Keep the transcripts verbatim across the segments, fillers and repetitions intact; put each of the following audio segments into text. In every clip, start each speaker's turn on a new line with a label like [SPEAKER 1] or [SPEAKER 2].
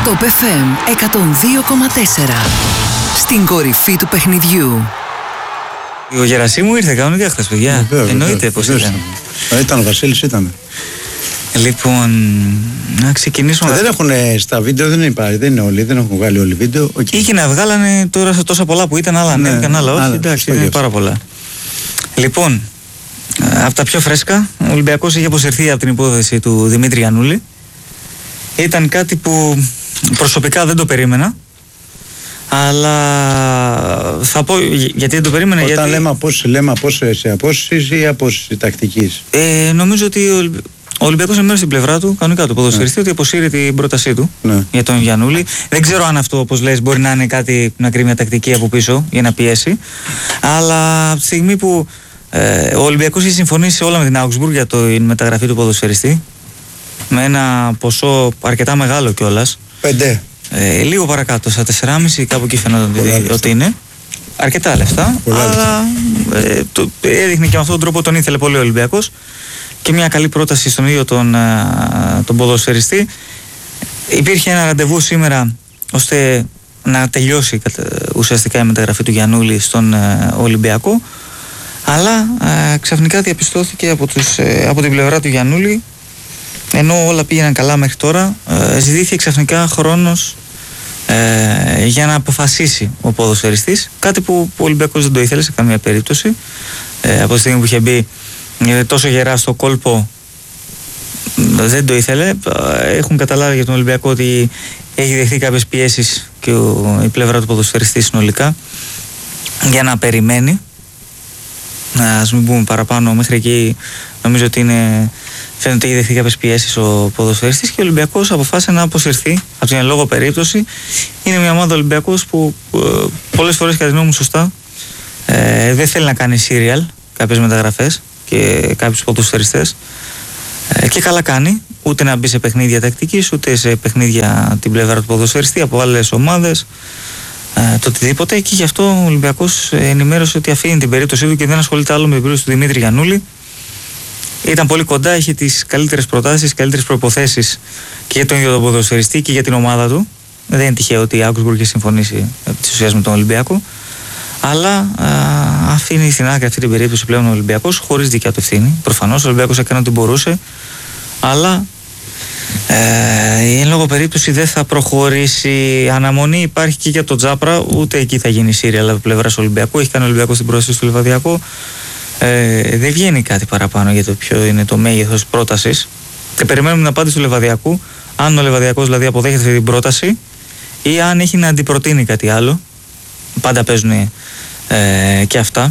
[SPEAKER 1] Top εφ εμ εκατόν δύο κόμμα τέσσερα. Στην κορυφή του παιχνιδιού.
[SPEAKER 2] Ο Γερασίμου ήρθε κανονικά χθες, παιδιά. Βεβαίως, εννοείται πως ήταν.
[SPEAKER 3] Ήταν ο Βασίλης, ήταν.
[SPEAKER 2] Λοιπόν, να ξεκινήσουμε.
[SPEAKER 3] Δεν έχουν στα βίντεο, δεν υπάρχει, δεν είναι όλοι, δεν έχουν βγάλει όλοι βίντεο. Okay.
[SPEAKER 2] Ή και να βγάλανε τώρα σε τόσα πολλά που ήταν, άλλα ναι, ανέβηκαν, άλλα όχι. Εντάξει, είναι πάρα πολλά. Λοιπόν, από τα πιο φρέσκα, ο Ολυμπιακός είχε αποσυρθεί από την υπόθεση του Δημήτρη Γιαννούλη. Ήταν κάτι που προσωπικά δεν το περίμενα. Αλλά θα πω γιατί δεν το περίμενα.
[SPEAKER 3] Όταν
[SPEAKER 2] γιατί...
[SPEAKER 3] λέμε απόσταση, λέμε απόσταση σε απόσταση ή απόσταση τακτικής.
[SPEAKER 2] Ε, νομίζω ότι ο, ο Ολυμπιακός είναι μέρος στην πλευρά του, κανονικά του ποδοσφαιριστή, ναι. Ότι αποσύρει την πρότασή του ναι. Για τον Γιαννούλη. Δεν ξέρω αν αυτό, όπως λες, μπορεί να είναι κάτι να κρύβει μια τακτική από πίσω για να πιέσει. Αλλά από τη στιγμή που ε, ο Ολυμπιακός έχει συμφωνήσει όλα με την Augsburg για την μεταγραφή του ποδοσφαιριστή, με ένα ποσό αρκετά μεγάλο κιόλας.
[SPEAKER 3] Πέντε.
[SPEAKER 2] Ε, λίγο παρακάτω, στα τέσσερα κόμμα πέντε κάπου εκεί φαίνονταν ότι είναι. Αρκετά λεφτά, πολλά αλλά ε, το, έδειχνε και με αυτόν τον τρόπο τον ήθελε πολύ ο Ολυμπιακός και μια καλή πρόταση στον ίδιο τον, τον ποδοσφαιριστή. Υπήρχε ένα ραντεβού σήμερα ώστε να τελειώσει ουσιαστικά η μεταγραφή του Γιαννούλη στον ε, Ολυμπιακό, αλλά ε, ξαφνικά διαπιστώθηκε από, τους, ε, από την πλευρά του Γιαννούλη, ενώ όλα πήγαιναν καλά μέχρι τώρα, ε, ζητήθηκε ξαφνικά χρόνος ε, για να αποφασίσει ο ποδοσφαιριστής, κάτι που ο Ολυμπιακός δεν το ήθελε σε καμία περίπτωση. Ε, από τη στιγμή που είχε μπει ε, τόσο γερά στο κόλπο, δεν το ήθελε. Έχουν καταλάβει για τον Ολυμπιακό ότι έχει δεχτεί κάποιες πιέσεις και ο, η πλευρά του ποδοσφαιριστή συνολικά για να περιμένει. Ας μην πούμε παραπάνω, μέχρι εκεί νομίζω ότι είναι... Φαίνεται ότι έχει δεχθεί κάποιες πιέσεις ο ποδοσφαιριστής και ο Ολυμπιακός αποφάσισε να αποσυρθεί από την εν λόγω περίπτωση. Είναι μια ομάδα Ολυμπιακός που ε, πολλές φορές, κατά τη γνώμη μου σωστά, ε, δεν θέλει να κάνει serial κάποιες μεταγραφές και κάποιους ποδοσφαιριστές. Ε, και καλά κάνει, ούτε να μπει σε παιχνίδια τακτικής, ούτε σε παιχνίδια την πλευρά του ποδοσφαιριστή από άλλες ομάδες, ε, το οτιδήποτε. Και γι' αυτό ο Ολυμπιακός ενημέρωσε ότι αφήνει την περίπτωσή του και δεν ασχολείται άλλο με την περίπτωση του Δημήτρη Γιαννούλη. Ήταν πολύ κοντά, είχε τις καλύτερες προτάσεις, τις καλύτερες προϋποθέσεις και για τον ίδιο τον ποδοσφαιριστή και για την ομάδα του. Δεν είναι τυχαίο ότι η Augsburg είχε συμφωνήσει επί της ουσίας με τον Ολυμπιακό. Αλλά α, αφήνει στην άκρη αυτή την περίπτωση πλέον ο Ολυμπιακός, χωρίς δικιά του ευθύνη. Προφανώς ο Ολυμπιακός έκανε ό,τι μπορούσε, αλλά ε, η εν λόγω περίπτωση δεν θα προχωρήσει. Αναμονή υπάρχει και για τον Τζάπρα, ούτε εκεί θα γίνει σύριαλ από πλευράς Ολυμπιακού. Έχει κάνει ο Ολυμπιακός την πρόσθεση στο Λιβαδιακό. Ε, δεν βγαίνει κάτι παραπάνω για το ποιο είναι το μέγεθος πρότασης και περιμένουμε την απάντηση του Λεβαδιακού, αν ο Λεβαδιακός δηλαδή αποδέχεται αυτή την πρόταση ή αν έχει να αντιπροτείνει κάτι άλλο. Πάντα παίζουν ε, και αυτά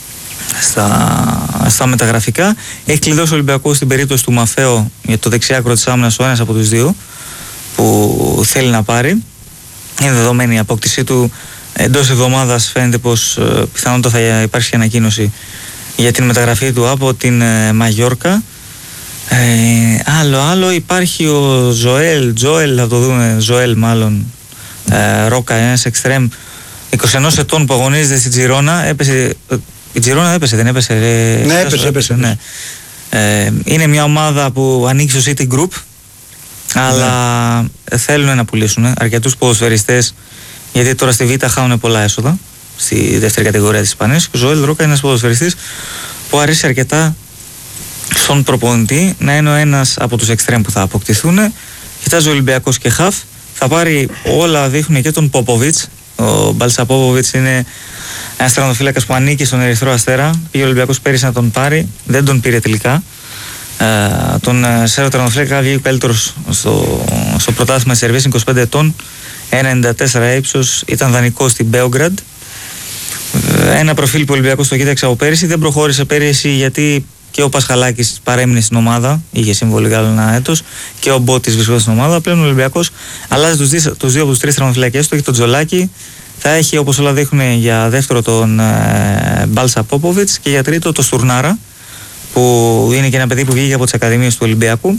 [SPEAKER 2] στα, στα μεταγραφικά. Έχει κλειδώσει ο Ολυμπιακός στην περίπτωση του Μαφέο για το δεξιάκρο της άμυνας, ο ένας από τους δύο που θέλει να πάρει. Είναι δεδομένη η απόκτησή του. Εντός εβδομάδας φαίνεται πως ε, πιθανότατα θα υπάρξει και ανακοίνωση για την μεταγραφή του από την ε, Μαγιόρκα. Ε, άλλο, άλλο υπάρχει ο Ζωέλ, Τζοέλ, θα το δούμε, Ζωέλ μάλλον, ε, Ρόκα, ένας εξτρέμ είκοσι ένα ετών που αγωνίζεται στην Τζιρόνα. Έπεσε, η Τζιρόνα έπεσε, δεν έπεσε?
[SPEAKER 3] Ε, ναι, έπεσε, έπεσε.
[SPEAKER 2] Ναι. Ε, είναι μια ομάδα που ανήκει στο City Group, αλλά ναι. Θέλουν να πουλήσουν αρκετούς ποδοσφαιριστές, γιατί τώρα στη Β' χάουν πολλά έσοδα στη δεύτερη κατηγορία της Ισπανίας. Ο Ζωέλ Ρόκα είναι ένας ποδοσφαιριστής που αρέσει αρκετά στον προπονητή, να είναι ο ένας από τους εξτρέμ που θα αποκτηθούν. Κοιτάζει ο Ολυμπιακός και χαφ. Θα πάρει, όλα δείχνουν, και τον Πόποβιτς. Ο Μπάλσα Πόποβιτς είναι ένας τερματοφύλακας που ανήκει στον Ερυθρό Αστέρα. Πήγε ο Ολυμπιακός πέρυσι να τον πάρει, δεν τον πήρε τελικά. Ε, τον Σέρβο τερματοφύλακα βγήκε καλύτερος στο, στο πρωτάθλημα της Σερβίας, είκοσι πέντε ετών, ένα ενενήντα τέσσερα ύψος, ήταν δανεικός στην Μπέογκραντ. Ένα προφίλ που ο Ολυμπιακός το κοίταξε από πέρυσι, δεν προχώρησε πέρυσι γιατί και ο Πασχαλάκης παρέμεινε στην ομάδα, είχε συμβολικά άλλο ένα έτος, και ο Μπότης βρισκόταν στην ομάδα. Πλέον ο Ολυμπιακός αλλάζει τους δύο, τους δύο από τους τρεις τερματοφυλακές του, έχει τον Τζολάκη, θα έχει όπως όλα δείχνουν για δεύτερο τον ε, Μπάλσα Πόποβιτς και για τρίτο τον Στουρνάρα, που είναι και ένα παιδί που βγήκε από τις ακαδημίες του Ολυμπιακού.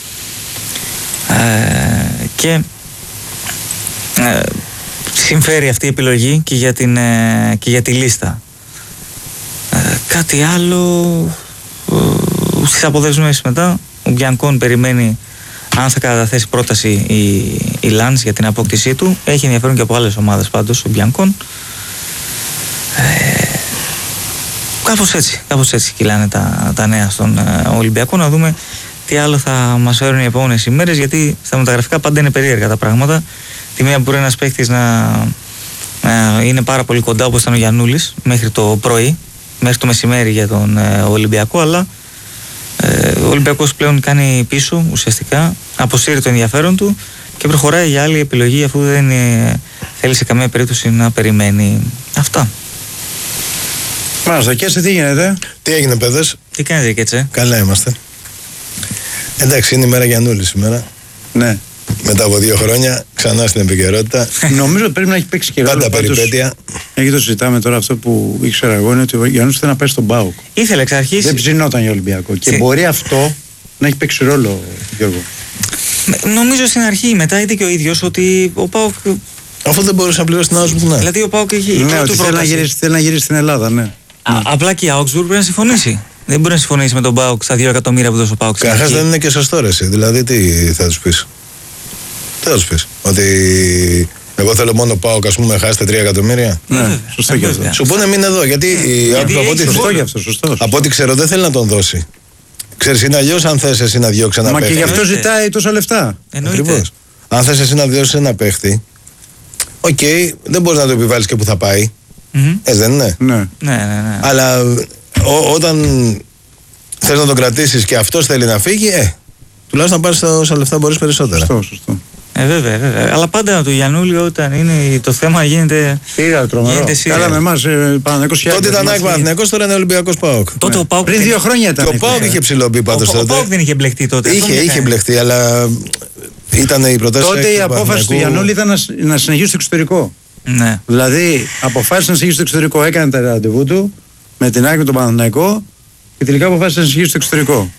[SPEAKER 2] Ε, και ε, συμφέρει αυτή η επιλογή και για, την, ε, και για τη λίστα. Ε, κάτι άλλο ε, στις αποδέσμευσεις μετά, ο Μπιανκόν περιμένει αν θα καταθέσει πρόταση η, η Λανς για την απόκτησή του. Έχει ενδιαφέρον και από άλλες ομάδες πάντως, ο Μπιανκόν. Ε, κάπως έτσι, κάπως έτσι κυλάνε τα, τα νέα στον ε, Ολυμπιακό. Να δούμε τι άλλο θα μας φέρουν οι επόμενες ημέρες, γιατί στα μεταγραφικά πάντα είναι περίεργα τα πράγματα. Τη μία μπορεί ένας παίκτης να ε, είναι πάρα πολύ κοντά, όπως ήταν ο Γιαννούλης, μέχρι το πρωί, μέχρι το μεσημέρι για τον ε, Ολυμπιακό, αλλά ε, ο Ολυμπιακός πλέον κάνει πίσω ουσιαστικά, αποσύρει το ενδιαφέρον του και προχωράει για άλλη επιλογή, αφού δεν ε, θέλει σε καμία περίπτωση να περιμένει. Αυτά.
[SPEAKER 3] Μάλιστα, και εσύ τι γίνεται?
[SPEAKER 4] Τι έγινε, παιδες?
[SPEAKER 2] Τι κάνετε και έτσι?
[SPEAKER 4] Καλά είμαστε. Εντάξει, είναι η μέρα Γιαννούλη σήμερα.
[SPEAKER 3] Ναι.
[SPEAKER 4] Μετά από δύο χρόνια, ξανά στην επικαιρότητα.
[SPEAKER 3] Νομίζω πρέπει να έχει παίξει και ρόλο.
[SPEAKER 4] Πάντα περιπέτεια.
[SPEAKER 3] Γιατί το συζητάμε τώρα, αυτό που ήξερα εγώ είναι ότι ο Γιαννούλης θέλει να πάει στον ΠΑΟΚ.
[SPEAKER 2] Ήθελε εξ αρχής.
[SPEAKER 3] Δεν ψινόταν για Ολυμπιακό. Και
[SPEAKER 2] Συ...
[SPEAKER 3] μπορεί αυτό να έχει παίξει ρόλο, Γιώργο.
[SPEAKER 2] Νομίζω στην αρχή, μετά είδε και ο ίδιος ότι ο ΠΑΟΚ.
[SPEAKER 4] Αφού δεν μπορούσε να πληρώσει την Augsburg, ναι.
[SPEAKER 2] Δηλαδή ο ΠΑΟΚ έχει.
[SPEAKER 3] Ναι, ότι θέλει να, γυρίσει, θέλει να γυρίσει στην Ελλάδα, ναι.
[SPEAKER 2] Α, ναι. Απλά και η Augsburg πρέπει να συμφωνήσει. Δεν μπορεί να συμφωνήσει με τον ΠΑΟΚ στα δύο εκατομμύρια που δώσει ο ΠΑΟΚ.
[SPEAKER 4] Καταρχάς δεν είναι και σωστό, ρε εσύ. Δηλαδή τι θα του πει. Τι θα του πει. Ότι εγώ θέλω μόνο ΠΑΟΚ, α πούμε, χάσετε τρία εκατομμύρια.
[SPEAKER 3] Ναι, ναι, σωστό και αυτό.
[SPEAKER 4] Σου πούνε μην εδώ, γιατί η Augsburg από ό,τι ξέρω δεν θέλει να τον δώσει. Ξέρεις, είναι αλλιώς αν θες εσύ να διώξει ένα
[SPEAKER 3] παίχτη. Μα και γι' αυτό ζητάει τόσα λεφτά.
[SPEAKER 4] Ακριβώς. Αν θες εσύ να διώξεις ένα παίχτη, οκ, okay, δεν μπορείς να το επιβάλλεις και που θα πάει.
[SPEAKER 2] Mm-hmm.
[SPEAKER 4] Έτσι δεν είναι?
[SPEAKER 2] Ναι, ναι, ναι. ναι.
[SPEAKER 4] Αλλά ό, όταν θες να τον κρατήσεις και αυτός θέλει να φύγει, ε, τουλάχιστον να πάρεις όσα λεφτά μπορείς περισσότερα.
[SPEAKER 3] Σωστό, σωστό.
[SPEAKER 2] Ε, βέβαια, βέβαια. Αλλά πάντα του Γιαννούλη όταν είναι το θέμα γίνεται.
[SPEAKER 3] Σίγα, τρομερό. Καλά με εμάς, Παναθηναϊκός.
[SPEAKER 4] Τότε ήταν ΑΕΚ Παναθηναϊκός, τώρα είναι Ολυμπιακός ΠΑΟΚ.
[SPEAKER 2] Τότε ο ΠΑΟΚ.
[SPEAKER 3] Πριν δύο χρόνια ήταν.
[SPEAKER 4] Και ο ΠΑΟΚ είχε ψηλό πάντως τότε.
[SPEAKER 2] Ο ΠΑΟΚ δεν είχε μπλεχτεί τότε.
[SPEAKER 4] Είχε, είχε μπλεχτεί, αλλά ήταν η προτάση.
[SPEAKER 3] Τότε η απόφαση του Γιαννούλη ήταν να συνεχίσει στο εξωτερικό.
[SPEAKER 2] Ναι.
[SPEAKER 3] Δηλαδή αποφάσισε να συνεχίσει στο εξωτερικό, έκανε τα ραντεβού του με την ΑΕΚ με τον Παναθηναϊκό και τελικά αποφάσισε να συνεχίσει στο εξωτερικό.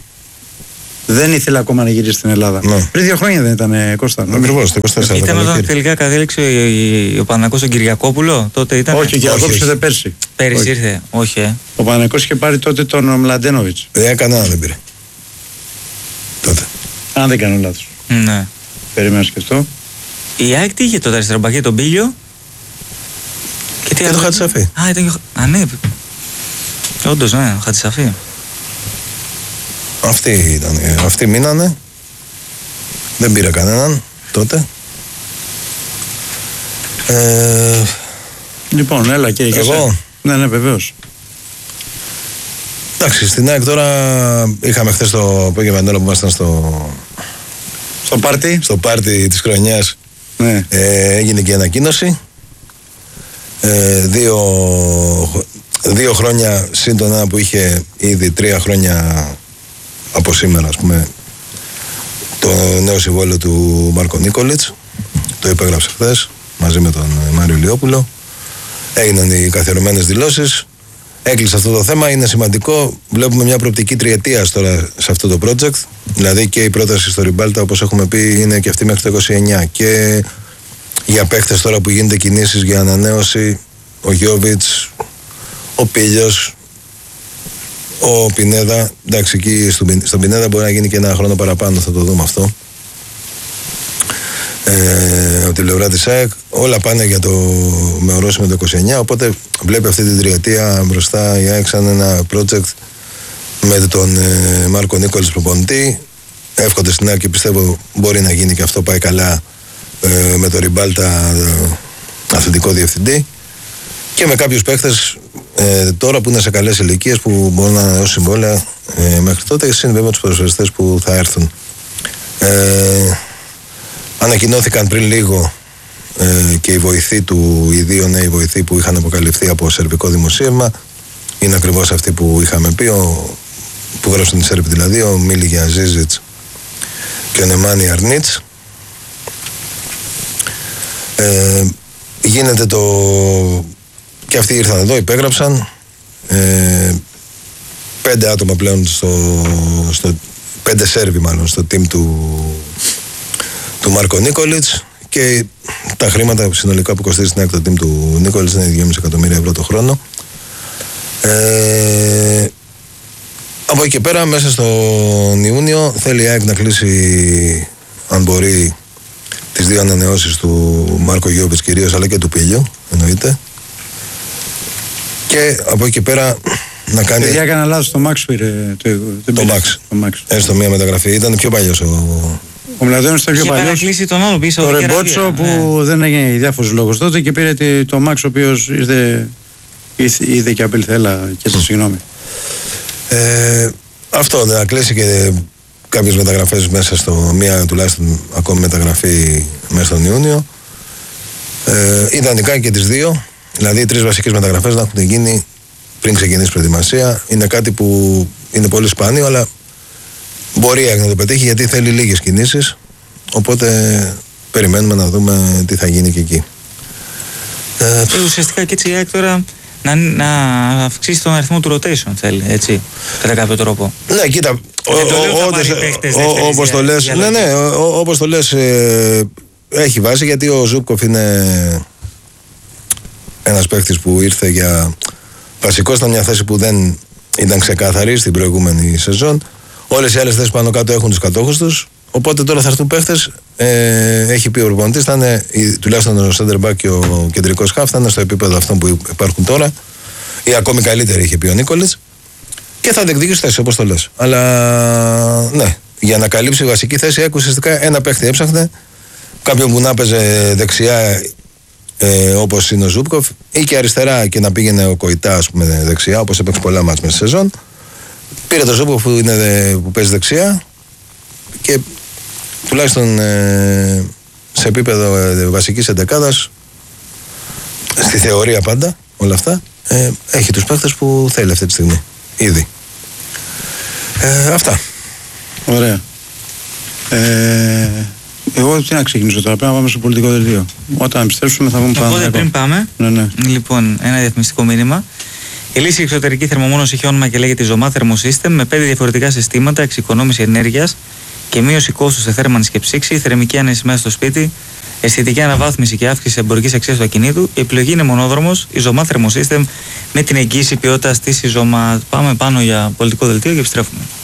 [SPEAKER 3] Δεν ήθελε ακόμα να γυρίσει στην Ελλάδα.
[SPEAKER 4] Ναι.
[SPEAKER 3] Πριν δύο χρόνια δεν ήταν, Κώστα.
[SPEAKER 4] Ακριβώς, το είκοσι τέσσερα.
[SPEAKER 2] Ήταν όταν τελικά κατέληξε ο, ο Παναθηναϊκός τον Κυριακόπουλο. Τότε ήταν.
[SPEAKER 3] Όχι, ο Κυριακόπουλος ήρθε πέρσι.
[SPEAKER 2] Πέρυσι όχι. ήρθε, όχι. Ε.
[SPEAKER 3] Ο Παναθηναϊκός είχε πάρει τότε τον Μλαντένοβιτς.
[SPEAKER 4] Δεν κανένα δεν πήρε. Τότε.
[SPEAKER 3] Αν δεν κάνω λάθος.
[SPEAKER 2] Ναι.
[SPEAKER 3] Περίμενα να σκεφτώ.
[SPEAKER 2] Η ΑΕΚ τι είχε τότε αριστερομπακί, τον Μπίλιο.
[SPEAKER 4] Και, και το Χατσαφή.
[SPEAKER 2] Α, ήταν. Α, ναι. Όντως, ναι, ο Χατσαφή.
[SPEAKER 4] Αυτοί ήταν, αυτοί μείνανε. Δεν πήρε κανέναν τότε. Ε,
[SPEAKER 3] λοιπόν, έλα και
[SPEAKER 4] εγώ.
[SPEAKER 3] Ναι, ναι, βεβαίως.
[SPEAKER 4] Εντάξει, στην ΑΕΚ τώρα είχαμε χθες το απόγευμα που ήμασταν στο...
[SPEAKER 3] Στο πάρτι.
[SPEAKER 4] Στο πάρτι της χρονιάς.
[SPEAKER 3] Ναι.
[SPEAKER 4] Ε, έγινε και ανακοίνωση. Ε, δύο, δύο χρόνια σύν τον ένα που είχε ήδη τρία χρόνια από σήμερα, ας πούμε, το νέο συμβόλαιο του Μάρκο Νίκολιτς. Το υπέγραψε χθες μαζί με τον Μάριο Λιόπουλο. Έγιναν οι καθιερωμένες δηλώσεις. Έκλεισε αυτό το θέμα. Είναι σημαντικό. Βλέπουμε μια προοπτική τριετίας τώρα σε αυτό το project. Δηλαδή και η πρόταση στο Ριμπάλτα, όπως έχουμε πει, είναι και αυτή μέχρι το είκοσι εννιά. Και για παίχτες τώρα που γίνεται κινήσεις για ανανέωση, ο Γιώβιτς, ο Πίλιος, ο Πινέδα. Εντάξει, εκεί στον Πινέδα μπορεί να γίνει και ένα χρόνο παραπάνω, θα το δούμε αυτό. Ε, από την πλευρά της ΑΕΚ όλα πάνε για το με ορόσημο το είκοσι εννιά, οπότε βλέπει αυτή την τριετία μπροστά η ΑΕΚ σαν ένα project με τον ε, Μάρκο Νίκολης προπονητή. Εύχονται στην ΑΕΚ και πιστεύω μπορεί να γίνει και αυτό, πάει καλά, ε, με τον Ριμπάλτα ε, αθλητικό διευθυντή και με κάποιους παίχτες ε, τώρα που είναι σε καλές ηλικίες που μπορούν να ανανεώσουν συμβόλαια ε, μέχρι τότε, συν βέβαια τους ποδοσφαιριστές που θα έρθουν. ε, Ανακοινώθηκαν πριν λίγο ε, και οι βοηθοί του, οι δύο νέοι βοηθοί που είχαν αποκαλυφθεί από σερβικό δημοσίευμα. Είναι ακριβώς αυτοί που είχαμε πει, ο, που γράψαν τη Σέρβη, δηλαδή ο Μίλιγια Ζίζιτς και ο Νεμάνι Αρνίτς. Ε, γίνεται το... και αυτοί ήρθαν εδώ, υπέγραψαν. Ε, πέντε άτομα πλέον στο, στο... πέντε Σέρβοι μάλλον στο team του του Μάρκο Νίκολιτς και τα χρήματα συνολικά που κοστίζει στην ΑΕΚ το team του Νίκολιτς είναι δυόμισι εκατομμύρια ευρώ το χρόνο. Ε, από εκεί και πέρα μέσα στον Ιούνιο θέλει η ΑΕΚ να κλείσει αν μπορεί, τις δύο ανανεώσεις του Μάρκο Γιώβιτς κυρίως, αλλά και του Πίλιο, εννοείται. Και από εκεί πέρα να κάνει.
[SPEAKER 3] Παιδιά, έκανα λάθος, το Max πήρε. Το,
[SPEAKER 4] το, Max.
[SPEAKER 3] το Max.
[SPEAKER 4] Έστω μία μεταγραφή. Ήταν πιο παλιός ο.
[SPEAKER 3] Ο Μλαδένος ήταν πιο παλιός.
[SPEAKER 2] Είχε τον άλλο πίσω.
[SPEAKER 3] Το Ρεμπότσο που ναι. δεν έγινε για διάφορους λόγους τότε και πήρε το Max, ο οποίος ήρθε, είδε και απελθέλα και σε συγγνώμη.
[SPEAKER 4] Ε, αυτό να κλείσει και κάποιες μεταγραφές μέσα στο μία τουλάχιστον ακόμη μεταγραφή μέσα στον Ιούνιο. Ε, ιδανικά και τις δύο, δηλαδή οι τρεις βασικές μεταγραφές να έχουν γίνει πριν ξεκινήσει προετοιμασία. Είναι κάτι που είναι πολύ σπάνιο, αλλά μπορεί να το πετύχει γιατί θέλει λίγες κινήσεις. Οπότε περιμένουμε να δούμε τι θα γίνει και εκεί.
[SPEAKER 2] Ε, ουσιαστικά και έτσι η ΑΕΚ τώρα να, να αυξήσει τον αριθμό του rotation, θέλει, έτσι, κατά κάποιο τρόπο.
[SPEAKER 4] Ναι, κοίτα, όπως το λες, ναι, ναι, όπως το λες, έχει βάση γιατί ο Ζούπκοφ είναι ένας παίκτης που ήρθε για βασικός, ήταν μια θέση που δεν ήταν ξεκάθαρη στην προηγούμενη σεζόν. Όλες οι άλλες θέσεις πάνω κάτω έχουν τους κατόχους τους. Οπότε τώρα θα έρθουν παίχτες. Ε, έχει πει ο προπονητής, θα είναι τουλάχιστον ο center back και ο κεντρικός half θα είναι στο επίπεδο αυτών που υπάρχουν τώρα, ή ακόμη καλύτερη, είχε πει ο Νίκολιτς, και θα διεκδικήσει θέση όπως το λες. Αλλά ναι, για να καλύψει η βασική θέση, έκου ουσιαστικά ένα παίχτη έψαχνε, κάποιον που να παίζε δεξιά ε, όπως είναι ο Ζούπκοφ, ή και αριστερά και να πήγαινε ο Κοϊτά, ας πούμε, δεξιά, όπως έπαιξε πολλά μάτς μέσα στη σεζόν. Πήρε το Ζούπκοφ που, είναι, που παίζει δεξιά και τουλάχιστον ε, σε επίπεδο ε, βασικής εντεκάδας, στη θεωρία πάντα όλα αυτά, ε, έχει τους παίχτες που θέλει αυτή τη στιγμή ήδη. Ε, αυτά.
[SPEAKER 3] Ωραία. Ε, εγώ τι να ξεκινήσω τώρα, πρέπει να πάμε στο πολιτικό δελτίο. Όταν επιστρέψουμε θα πούμε πάνω.
[SPEAKER 2] Οπότε πριν πάμε,
[SPEAKER 3] ναι, ναι.
[SPEAKER 2] λοιπόν, ένα διαφημιστικό μήνυμα. Η λύση εξωτερική θερμομόνωση έχει όνομα και λέγεται Ζωμά Thermosystem, με πέντε διαφορετικά συστήματα, εξοικονόμηση ενέργειας και μείωση κόστου σε θέρμανση και ψήξη, θερμική άνεση μέσα στο σπίτι, αισθητική αναβάθμιση και αύξηση εμπορικής αξίας του ακινήτου. Η επιλογή είναι μονόδρομος, η Ζωμά Thermosystem, με την εγγύηση ποιότητας της Ζωμά. Πάμε πάνω για πολιτικό δελτίο και επιστρέφουμε.